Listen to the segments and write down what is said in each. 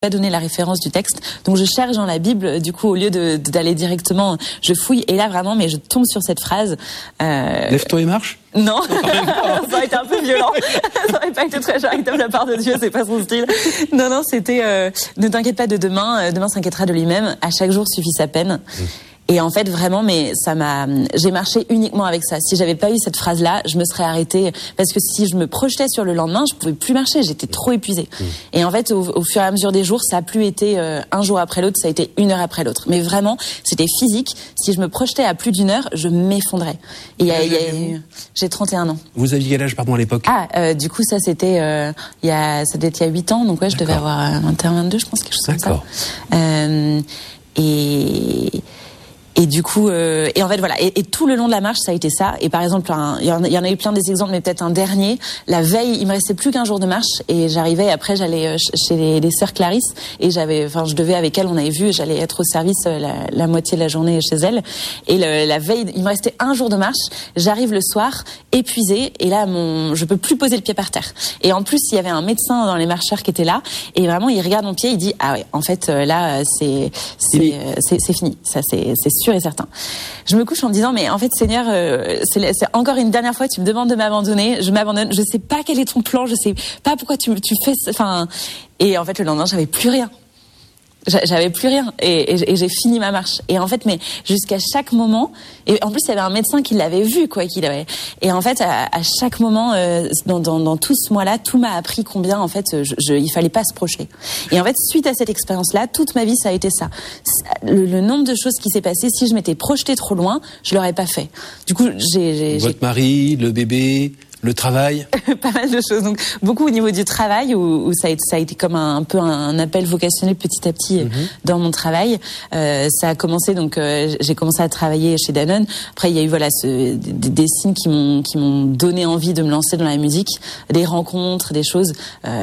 pas donné la référence du texte, donc je cherche dans la Bible, du coup au lieu d'aller directement, je fouille et là vraiment, mais je tombe sur cette phrase. Lève-toi et marche. Non, ça aurait été un peu violent, ça aurait pas été très charitable de la part de Dieu, c'est pas son style. Non, c'était ne t'inquiète pas de demain, demain s'inquiétera de lui-même. À chaque jour suffit sa peine. Et en fait, vraiment, mais j'ai marché uniquement avec ça. Si j'avais pas eu cette phrase-là, je me serais arrêtée. Parce que si je me projetais sur le lendemain, je pouvais plus marcher. J'étais trop épuisée. Et en fait, au fur et à mesure des jours, ça a plus été un jour après l'autre, ça a été une heure après l'autre. Mais vraiment, c'était physique. Si je me projetais à plus d'une heure, je m'effondrais. Et j'ai 31 ans. Vous aviez quel âge, pardon, à l'époque? Du coup, ça c'était ça devait être il y a 8 ans. Donc ouais, je devais avoir 21, 22, je pense, quelque chose comme ça. Et du coup, et en fait voilà, et tout le long de la marche, ça a été ça. Et par exemple, il y en a eu plein des exemples, mais peut-être un dernier. La veille, il me restait plus qu'un jour de marche, et j'arrivais. Après, j'allais chez les sœurs Clarisse, et je devais avec elles, on avait vu, j'allais être au service la moitié de la journée chez elles. Et la veille, il me restait un jour de marche. J'arrive le soir, épuisée, et là, je peux plus poser le pied par terre. Et en plus, il y avait un médecin dans les marcheurs qui était là, et vraiment, il regarde mon pied, il dit ah ouais, en fait là, c'est fini. Ça, c'est sûr et certain. Je me couche en me disant mais en fait Seigneur, c'est encore une dernière fois tu me demandes de m'abandonner, je m'abandonne, je sais pas quel est ton plan, je sais pas pourquoi tu fais et en fait le lendemain j'avais plus rien. J'avais plus rien et j'ai fini ma marche. Et en fait, mais jusqu'à chaque moment, et en plus il y avait un médecin qui l'avait vu et en fait à chaque moment dans tout ce mois-là, tout m'a appris combien en fait il fallait pas se projeter. Et en fait suite à cette expérience-là, toute ma vie ça a été ça. Le nombre de choses qui s'est passé, si je m'étais projetée trop loin, je l'aurais pas fait. Du coup, votre mari, le bébé, le travail. Pas mal de choses. Donc beaucoup au niveau du travail où ça a été comme un peu un appel vocationnel petit à petit dans mon travail. Ça a commencé donc j'ai commencé à travailler chez Danone. Après il y a eu des signes qui m'ont donné envie de me lancer dans la musique, des rencontres, des choses.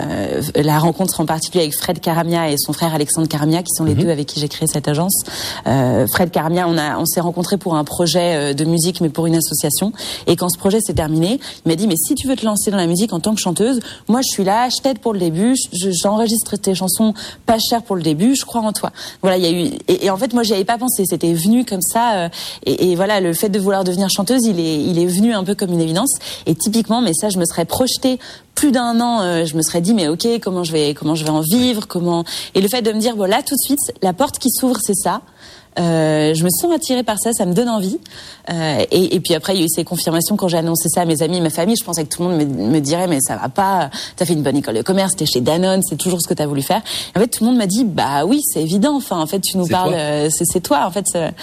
La rencontre en particulier avec Fred Caramia et son frère Alexandre Caramia qui sont les deux avec qui j'ai créé cette agence. Fred Caramia, on s'est rencontrés pour un projet de musique mais pour une association. Et quand ce projet s'est terminé, il m'a dit mais si tu veux te lancer dans la musique en tant que chanteuse, moi je suis là, je t'aide pour le début, j'enregistre tes chansons pas cher pour le début, je crois en toi. Voilà, il y a eu et en fait moi j'y avais pas pensé, c'était venu comme ça et voilà, le fait de vouloir devenir chanteuse, il est venu un peu comme une évidence et typiquement mais ça je me serais projetée plus d'un an, je me serais dit mais OK, comment je vais en vivre, et le fait de me dire voilà tout de suite la porte qui s'ouvre c'est ça. Je me sens attirée par ça, ça me donne envie. Et puis après, il y a eu ces confirmations quand j'ai annoncé ça à mes amis et ma famille. Je pensais que tout le monde me dirait mais ça va pas, t'as fait une bonne école de commerce, t'es chez Danone, c'est toujours ce que t'as voulu faire. Et en fait, tout le monde m'a dit bah oui, c'est évident. Enfin, en fait, tu nous parles, c'est toi. En fait,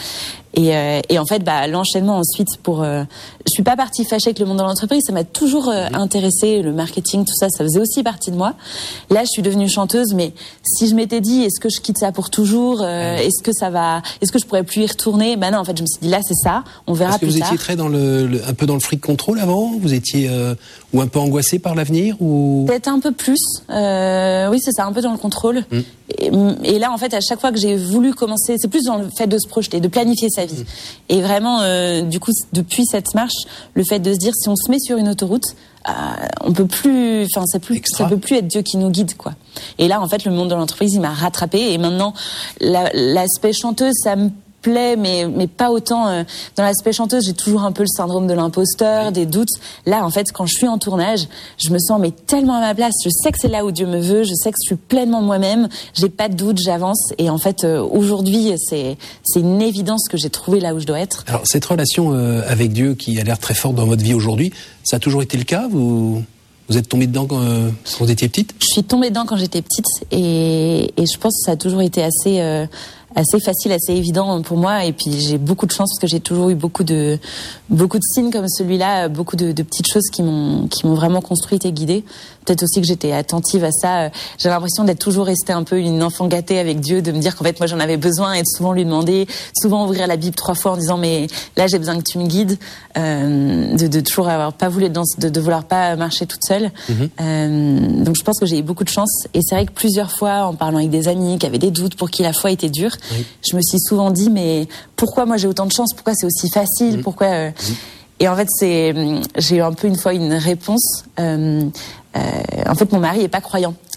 et en fait, l'enchaînement ensuite je suis pas partie fâchée avec le monde de l'entreprise, ça m'a toujours intéressé, le marketing, tout ça, ça faisait aussi partie de moi. Là, je suis devenue chanteuse, mais si je m'étais dit, est-ce que je quitte ça pour toujours, est-ce que je pourrais plus y retourner? Non, en fait, je me suis dit là, c'est ça, on verra plus tard. Parce que vous étiez très un peu dans le freak control avant, vous étiez ou un peu angoissée par l'avenir ou peut-être un peu plus. Oui, c'est ça, un peu dans le contrôle. Et là, en fait, à chaque fois que j'ai voulu commencer, c'est plus dans le fait de se projeter, de planifier sa vie. Et vraiment, du coup, depuis cette marche, le fait de se dire, si on se met sur une autoroute, on peut plus, ça peut plus être Dieu qui nous guide, quoi. Et là, en fait, le monde de l'entreprise, il m'a rattrapée. Et maintenant, l'aspect chanteuse, ça me plaît, mais pas autant. Dans l'aspect chanteuse, j'ai toujours un peu le syndrome de l'imposteur, des doutes. Là, en fait, quand je suis en tournage, je me sens tellement à ma place. Je sais que c'est là où Dieu me veut. Je sais que je suis pleinement moi-même. J'ai pas de doute, j'avance. Et en fait, aujourd'hui, c'est une évidence que j'ai trouvé là où je dois être. Alors, cette relation avec Dieu qui a l'air très forte dans votre vie aujourd'hui, ça a toujours été le cas? Vous êtes tombée dedans quand vous étiez petite? Je suis tombée dedans quand j'étais petite et je pense que ça a toujours été assez facile, assez évident pour moi. Et puis j'ai beaucoup de chance parce que j'ai toujours eu beaucoup de signes comme celui-là, beaucoup de petites choses qui m'ont vraiment construite et guidée. Peut-être aussi que j'étais attentive à ça. J'ai l'impression d'être toujours restée un peu une enfant gâtée avec Dieu, de me dire qu'en fait moi j'en avais besoin et de souvent lui demander, souvent ouvrir la Bible 3 fois en disant mais là j'ai besoin que tu me guides, de toujours avoir pas voulu de vouloir pas marcher toute seule. Donc je pense que j'ai eu beaucoup de chance et c'est vrai que plusieurs fois en parlant avec des amis qui avaient des doutes pour qui la foi était dure, je me suis souvent dit mais pourquoi moi j'ai autant de chance, pourquoi c'est aussi facile, pourquoi et en fait j'ai eu un peu une fois une réponse. En fait mon mari est pas croyant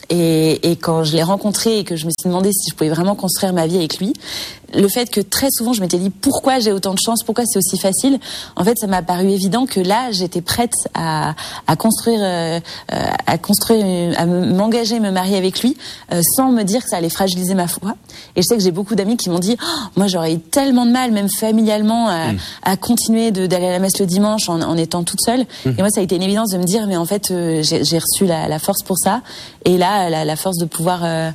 Et quand je l'ai rencontré et que je me suis demandé si je pouvais vraiment construire ma vie avec lui, le fait que très souvent je m'étais dit pourquoi j'ai autant de chance, pourquoi c'est aussi facile, en fait ça m'a paru évident que là j'étais prête à construire, à m'engager, me marier avec lui, sans me dire que ça allait fragiliser ma foi. Et je sais que j'ai beaucoup d'amis qui m'ont dit moi j'aurais eu tellement de mal, même familialement, à continuer d'aller à la messe le dimanche en étant toute seule. Et moi ça a été une évidence de me dire mais en fait j'ai reçu la force pour ça, et là la force de pouvoir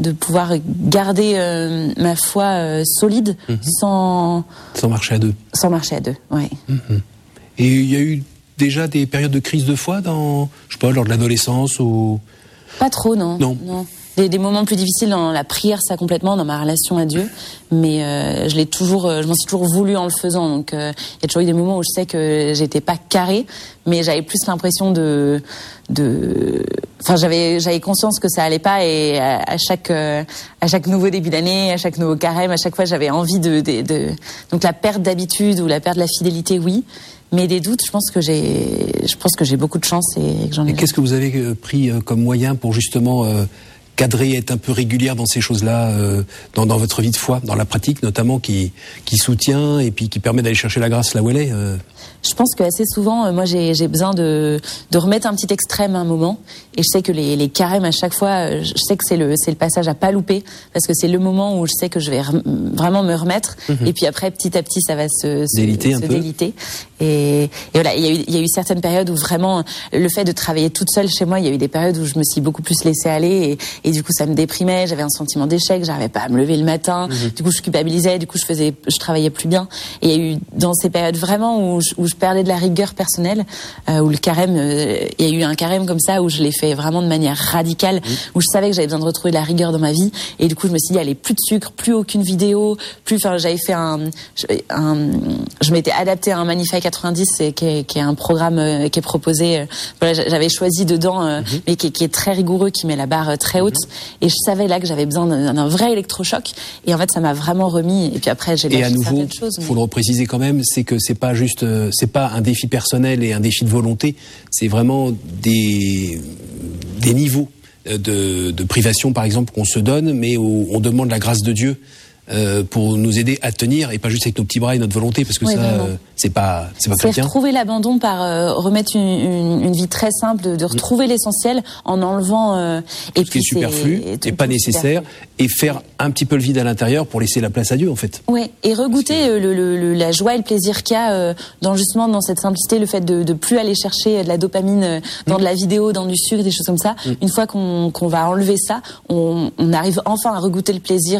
garder ma foi solide sans marcher à deux. Sans marcher à deux, ouais. Et il y a eu déjà des périodes de crise de foi lors de l'adolescence ou... Pas trop, non. Des moments plus difficiles dans la prière, ça complètement, dans ma relation à Dieu, mais je m'en suis toujours voulu en le faisant. Donc il y a toujours eu des moments où je sais que j'étais pas carrée, mais j'avais plus l'impression j'avais conscience que ça allait pas, et à chaque nouveau début d'année, à chaque nouveau carême, à chaque fois j'avais envie donc la perte d'habitude ou la perte de la fidélité, oui. Mais des doutes, je pense que j'ai beaucoup de chance et que j'en ai. Et qu'est-ce que vous avez pris comme moyen pour justement cadrer, être un peu régulière dans ces choses-là, dans votre vie de foi, dans la pratique notamment, qui soutient et puis qui permet d'aller chercher la grâce là où elle est Je pense que assez souvent, moi j'ai besoin de remettre un petit extrême à un moment, et je sais que les carèmes à chaque fois, je sais que c'est le passage à pas louper, parce que c'est le moment où je sais que je vais vraiment me remettre, et puis après petit à petit ça va se déliter. Et voilà, il y a eu certaines périodes où vraiment le fait de travailler toute seule chez moi, il y a eu des périodes où je me suis beaucoup plus laissée aller, et du coup ça me déprimait, j'avais un sentiment d'échec, j'arrivais pas à me lever le matin, du coup je culpabilisais, du coup je travaillais plus bien. Et il y a eu dans ces périodes vraiment où je perdais de la rigueur personnelle, où le carême, il y a eu un carême comme ça où je l'ai fait vraiment de manière radicale, où je savais que j'avais besoin de retrouver de la rigueur dans ma vie, et du coup je me suis dit allez, plus de sucre, plus aucune vidéo, j'avais fait je m'étais adapté à un Magnificat 90 qui est un programme qui est proposé, j'avais choisi dedans, mais qui est très rigoureux, qui met la barre très haute, et je savais là que j'avais besoin d'un vrai électrochoc, et en fait ça m'a vraiment remis, et puis après j'ai lâché certaines choses. Et à nouveau, faut le repréciser quand même, c'est que c'est pas pas un défi personnel et un défi de volonté, c'est vraiment des niveaux de privation par exemple qu'on se donne, mais où on demande la grâce de Dieu pour nous aider à tenir, et pas juste avec nos petits bras et notre volonté, parce que c'est pas chrétien. C'est retrouver l'abandon par remettre une vie très simple, de retrouver l'essentiel en enlevant ce qui est superflu et pas nécessaire, et faire un petit peu le vide à l'intérieur pour laisser la place à Dieu en fait. Ouais, et regoûter la joie et le plaisir qu'il y a dans cette simplicité, le fait de plus aller chercher de la dopamine dans de la vidéo, dans du sucre, des choses comme ça. Une fois qu'on va enlever ça, on arrive enfin à regoûter le plaisir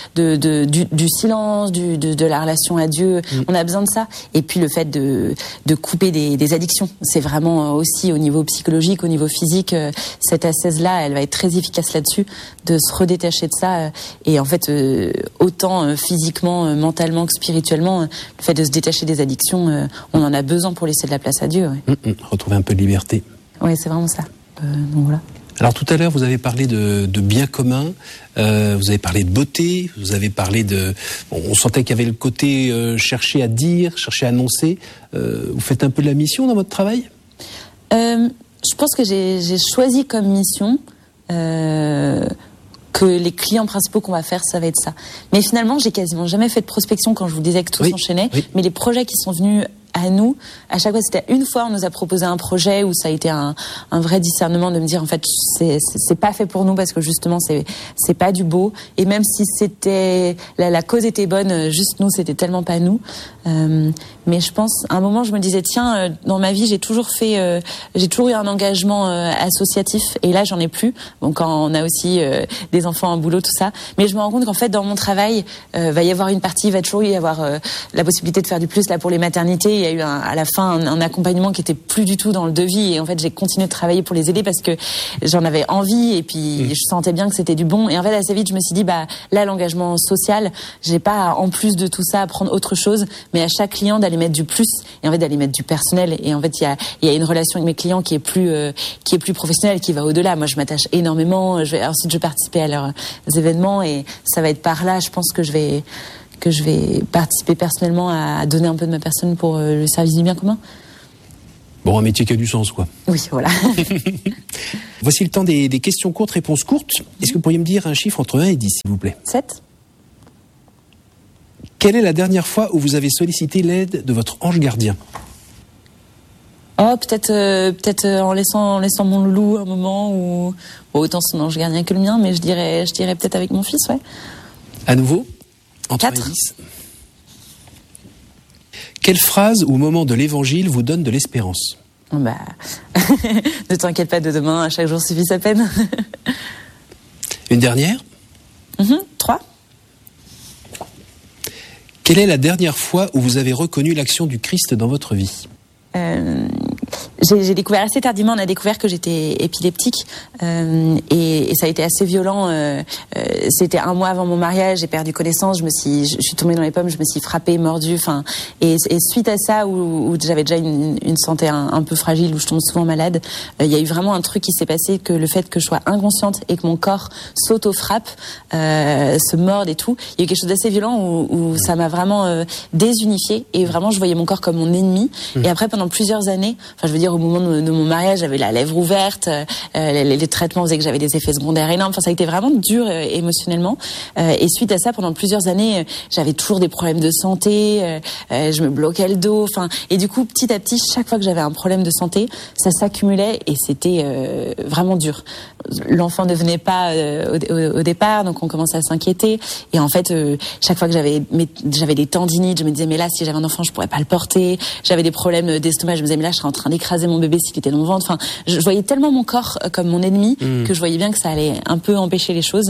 du silence, de la relation à Dieu. On a besoin de ça. Et puis le fait de couper des addictions, c'est vraiment aussi au niveau psychologique, au niveau physique, cette ascèse-là, elle va être très efficace là-dessus, de se redétacher de ça. Et en fait, autant physiquement, mentalement que spirituellement, le fait de se détacher des addictions, on en a besoin pour laisser de la place à Dieu. Ouais. Retrouver un peu de liberté. Oui, c'est vraiment ça. Donc voilà. Alors tout à l'heure, vous avez parlé de bien commun, vous avez parlé de beauté, vous avez parlé on sentait qu'il y avait le côté chercher à dire, chercher à annoncer. Vous faites un peu de la mission dans votre travail ? Je pense que j'ai choisi comme mission que les clients principaux qu'on va faire, ça va être ça. Mais finalement, j'ai quasiment jamais fait de prospection quand je vous disais que tout s'enchaînait. Oui. Mais les projets qui sont venus à nous, à chaque fois, c'était une fois, on nous a proposé un projet où ça a été un vrai discernement de me dire, en fait, c'est pas fait pour nous parce que justement, c'est pas du beau. Et même si c'était, la cause était bonne, juste nous, c'était tellement pas nous. Mais je pense, à un moment, je me disais, tiens, dans ma vie, j'ai toujours eu un engagement associatif, et là, j'en ai plus. Bon, quand on a aussi des enfants, un boulot, tout ça. Mais je me rends compte qu'en fait, dans mon travail, va y avoir une partie, va toujours y avoir la possibilité de faire du plus. Là, pour les maternités, il y a eu à la fin un accompagnement qui était plus du tout dans le devis, et en fait, j'ai continué de travailler pour les aider parce que j'en avais envie, et puis je sentais bien que c'était du bon. Et en fait, assez vite, je me suis dit, là, l'engagement social, j'ai pas, en plus de tout ça, à prendre autre chose, mais à chaque client d'aller mettre du plus, et en fait d'aller mettre du personnel. Et en fait, il y a une relation avec mes clients qui est plus professionnelle, qui va au-delà. Moi, je m'attache énormément. Ensuite, je participe à leurs événements, et ça va être par là, je pense, que je vais participer personnellement à donner un peu de ma personne pour le service du bien commun. Bon, un métier qui a du sens, quoi. Oui, voilà. Voici le temps des questions courtes, réponses courtes. Est-ce que vous pourriez me dire un chiffre entre 1 et 10, s'il vous plaît? 7. Quelle est la dernière fois où vous avez sollicité l'aide de votre ange gardien? Oh, peut-être en laissant mon loulou un moment, ou bon, autant son ange gardien que le mien, mais je dirais peut-être avec mon fils, ouais. À nouveau, entre 4. 1 et 10. Quelle phrase ou moment de l'évangile vous donne de l'espérance? Bah, ne t'inquiète pas de demain, à chaque jour suffit sa peine. Une dernière? 3. Quelle est la dernière fois où vous avez reconnu l'action du Christ dans votre vie? J'ai découvert assez tardivement, on a découvert que j'étais épileptique, et ça a été assez violent. C'était 1 mois avant mon mariage, j'ai perdu connaissance, je suis tombée dans les pommes, je me suis frappée, mordue, et suite à ça, où j'avais déjà une santé un peu fragile, où je tombe souvent malade, il y a eu vraiment un truc qui s'est passé, que le fait que je sois inconsciente et que mon corps s'auto-frappe, se morde et tout, il y a eu quelque chose d'assez violent où ça m'a vraiment désunifiée, et vraiment je voyais mon corps comme mon ennemi. Et après, pendant plusieurs années, enfin je veux dire, au moment de mon mariage, j'avais la lèvre ouverte, les traitements faisaient que j'avais des effets secondaires énormes. Enfin, ça a été vraiment dur émotionnellement. Et suite à ça, pendant plusieurs années, j'avais toujours des problèmes de santé. Je me bloquais le dos. Enfin, et du coup, petit à petit, chaque fois que j'avais un problème de santé, ça s'accumulait et c'était vraiment dur. L'enfant ne venait pas au départ, donc on commençait à s'inquiéter. Et en fait, chaque fois que j'avais des tendinites, je me disais mais là, si j'avais un enfant, je pourrais pas le porter. J'avais des problèmes d'estomac, je me disais mais là, je serais en train d'écraser mon bébé s'il était dans mon ventre. Enfin, je voyais tellement mon corps comme mon ennemi que je voyais bien que ça allait un peu empêcher les choses.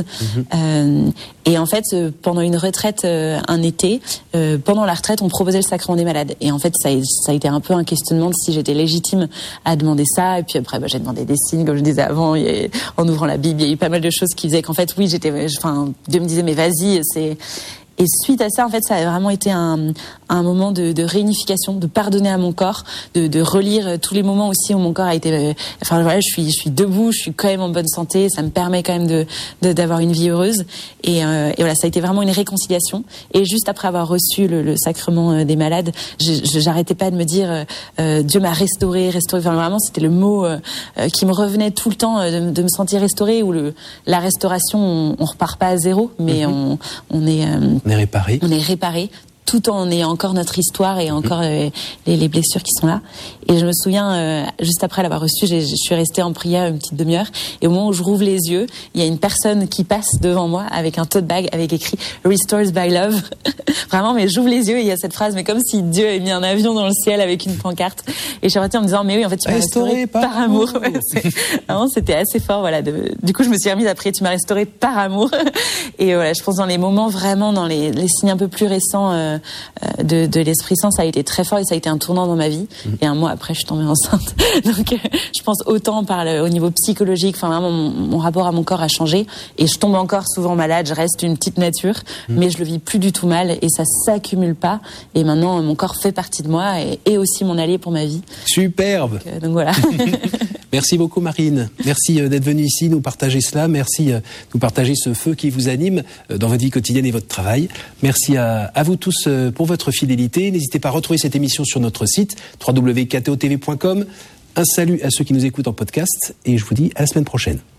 Et en fait, pendant une retraite un été, pendant la retraite, on proposait le sacrement des malades. Et en fait, ça a été un peu un questionnement de si j'étais légitime à demander ça. Et puis après, j'ai demandé des signes, comme je disais avant. En ouvrant la Bible, il y a eu pas mal de choses qui faisaient qu'en fait, oui, Dieu me disait mais vas-y, c'est... Et suite à ça, en fait, ça a vraiment été un moment de réunification, de pardonner à mon corps, de relire tous les moments aussi où mon corps a été... Enfin voilà, je suis debout, je suis quand même en bonne santé, ça me permet quand même d'avoir une vie heureuse. Et voilà, ça a été vraiment une réconciliation. Et juste après avoir reçu le sacrement des malades, j'arrêtais pas de me dire Dieu m'a restauré. Enfin vraiment, c'était le mot qui me revenait tout le temps, de me sentir restaurée. Ou la restauration, on repart pas à zéro, mais on est réparé. On est réparé, tout en ayant encore notre histoire et encore les blessures qui sont là. Et je me souviens, juste après l'avoir reçu, je suis restée en prière une petite demi-heure. Et au moment où je rouvre les yeux, il y a une personne qui passe devant moi avec un tote bag avec écrit « Restored by Love ». Vraiment, mais j'ouvre les yeux et il y a cette phrase, mais comme si Dieu avait mis un avion dans le ciel avec une pancarte. Et je suis repartie en me disant « Mais oui, en fait, tu m'as restauré par amour ». Ouais, vraiment, c'était assez fort. Voilà. Du coup, je me suis remise après « Tu m'as restauré par amour ». Et voilà, je pense dans les moments vraiment, dans les signes un peu plus récents de l'Esprit Saint, ça a été très fort et ça a été un tournant dans ma vie. Et un mois après, je suis tombée enceinte. Donc, je pense autant au niveau psychologique, enfin vraiment, mon rapport à mon corps a changé. Et je tombe encore souvent malade, je reste une petite nature, mais je le vis plus du tout mal et ça s'accumule pas. Et maintenant, mon corps fait partie de moi et aussi mon allié pour ma vie. Superbe. Donc voilà. Merci beaucoup Marine. Merci d'être venue ici nous partager cela. Merci de nous partager ce feu qui vous anime dans votre vie quotidienne et votre travail. Merci à vous tous pour votre fidélité. N'hésitez pas à retrouver cette émission sur notre site www.ktotv.com. Un salut à ceux qui nous écoutent en podcast et je vous dis à la semaine prochaine.